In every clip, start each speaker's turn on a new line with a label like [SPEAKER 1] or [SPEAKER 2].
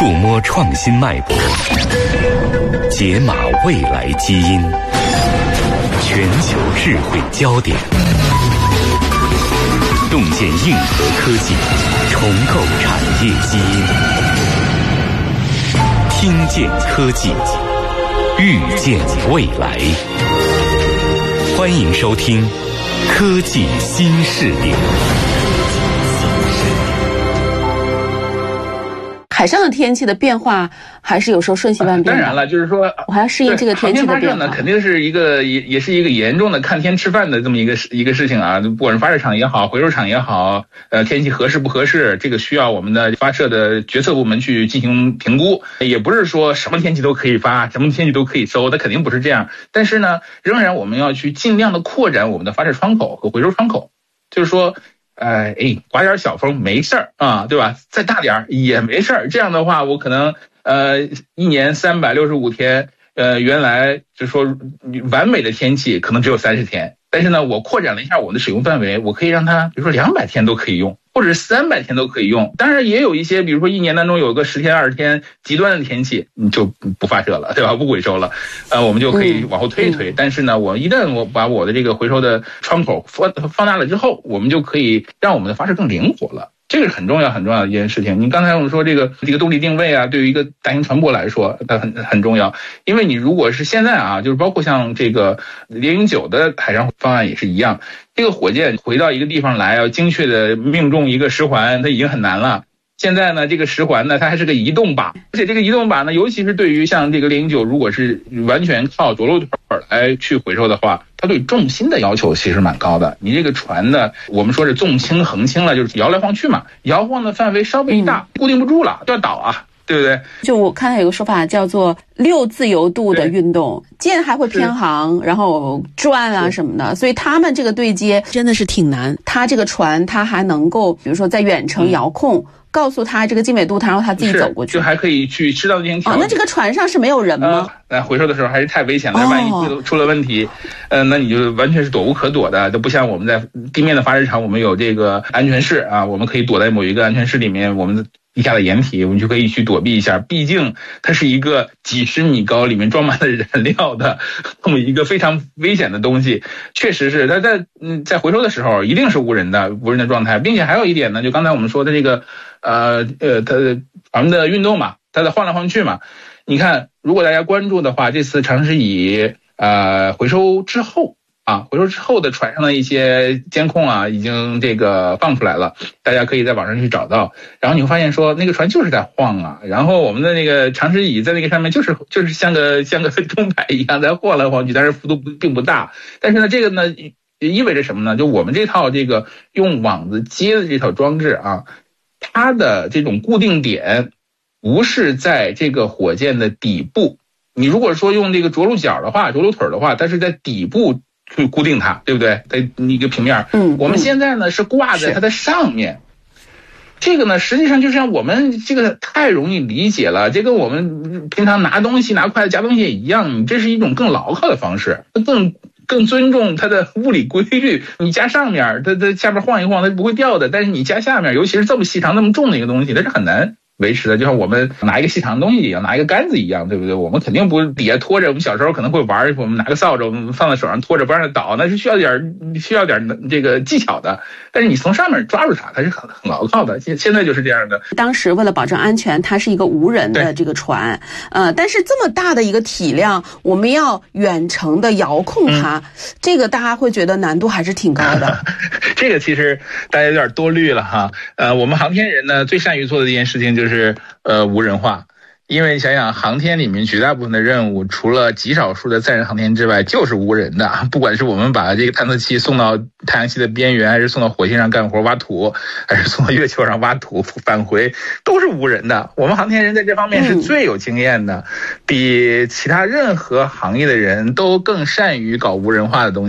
[SPEAKER 1] 触摸创新脉搏，解码未来基因，全球智慧焦点，洞见硬核科技，重构产业基因，听见科技，预见未来。欢迎收听科技新视点。
[SPEAKER 2] 海上的天气的变化还是有时候瞬息万变。
[SPEAKER 3] 当然了，就是说
[SPEAKER 2] 我还要适应这个天气的变化。
[SPEAKER 3] 航天发射呢，肯定是一个也是一个严重的看天吃饭的这么一个事情啊。不管是发射场也好，回收场也好，天气合适不合适，这个需要我们的发射的决策部门去进行评估。也不是说什么天气都可以发，什么天气都可以收，它肯定不是这样。但是呢，仍然我们要去尽量的扩展我们的发射窗口和回收窗口，就是说。刮点小风没事儿啊，对吧？再大点也没事儿。这样的话，我可能一年365天，原来就说完美的天气可能只有30天，但是呢，我扩展了一下我的使用范围，我可以让它，比如说200天都可以用，或者是300天都可以用。当然也有一些，比如说一年当中有个10天20天极端的天气，你就不发射了，对吧？不回收了，我们就可以往后推一推。但是呢，我一旦我把我的这个回收的窗口放大了之后，我们就可以让我们的发射更灵活了。这个是很重要的一件事情。你刚才我们说这个动力定位啊，对于一个大型船舶来说，它很重要。因为你如果是现在啊，就是包括像这个009的海上方案也是一样，这个火箭回到一个地方来，要精确的命中一个石环，它已经很难了。现在呢，这个石环呢，它还是个移动靶，而且这个移动靶呢，尤其是对于像这个009，如果是完全靠着陆腿来去回收的话，它对重心的要求其实蛮高的。你这个船呢，我们说是纵倾横倾了，就是摇来晃去嘛，摇晃的范围稍微一大，固定不住了，就要倒啊。对不对？
[SPEAKER 2] 就我看有个说法叫做6自由度的运动，舰还会偏航，然后转啊什么的，所以他们这个对接真的是挺难。他这个船他还能够比如说在远程遥控，告诉他这个经纬度，他让他自己走过去，
[SPEAKER 3] 就还可以去适当进行调整。
[SPEAKER 2] 那这个船上是没有人吗？
[SPEAKER 3] 回收的时候还是太危险了，万一出了问题，那你就完全是躲无可躲的，都不像我们在地面的发射场，我们有这个安全室啊，我们可以躲在某一个安全室里面，我们地下的掩体，我们就可以去躲避一下。毕竟它是一个几十米高，里面装满了燃料的这么一个非常危险的东西。确实是它在回收的时候一定是无人的状态，并且还有一点呢，就刚才我们说的这个它的船的运动嘛，它的晃来晃去嘛。你看，如果大家关注的话，这次长驶乙回收之后的船上的一些监控啊，已经这个放出来了，大家可以在网上去找到。然后你会发现说，那个船就是在晃啊，然后我们的那个长驶乙在那个上面就是像个钟摆一样在晃来晃去，但是幅度并不大。但是呢，这个呢意味着什么呢？就我们这套这个用网子接的这套装置啊，它的这种固定点不是在这个火箭的底部。你如果说用这个着陆腿的话，它是在底部去固定它，对不对？在一个平面。我们现在呢是挂在它的上面。这个呢实际上就像我们这个太容易理解了，这跟我们平常拿东西拿筷子夹东西也一样，你这是一种更牢靠的方式，更尊重它的物理规律。你夹上面，它下面晃一晃它是不会掉的，但是你夹下面，尤其是这么细长那么重的一个东西，它是很难维持的。就像我们拿一个细长的东西一样，拿一个杆子一样，对不对？我们肯定不是底下拖着，我们小时候可能会玩，我们拿个扫帚我们放在手上拖着不让它倒，那是需要点这个技巧的。但是你从上面抓住它是很牢靠的。现在就是这样的。
[SPEAKER 2] 当时为了保证安全，它是一个无人的这个船，但是这么大的一个体量，我们要远程的遥控它，这个大家会觉得难度还是挺高的。
[SPEAKER 3] 这个其实大家有点多虑了哈。我们航天人呢最善于做的一件事情就是无人化。因为你想想，航天里面绝大部分的任务，除了极少数的载人航天之外，就是无人的。不管是我们把这个探测器送到太阳系的边缘，还是送到火星上干活挖土，还是送到月球上挖土返回，都是无人的。我们航天人在这方面是最有经验的，比其他任何行业的人都更善于搞无人化的东西。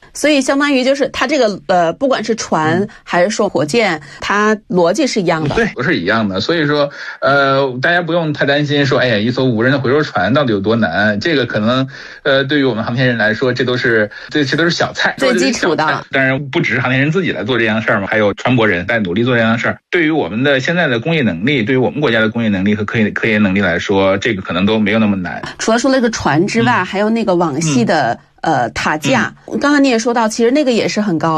[SPEAKER 2] 所以相当于就是它这个不管是船还是说火箭，它逻辑是一样的。
[SPEAKER 3] 对，不是一样的。所以说大家不用太担心说，哎呀，一艘无人的回收船到底有多难，这个可能对于我们航天人来说，这都是小菜，
[SPEAKER 2] 最基础的。
[SPEAKER 3] 当然不只是航天人自己来做这样的事儿嘛，还有船舶人在努力做这样的事儿。对于我们的现在的工业能力，对于我们国家的工业能力和科研能力来说，这个可能都没有那么难。
[SPEAKER 2] 除了说那个船之外，还有那个网系的塔架，刚才你也说到，其实那个也是很高。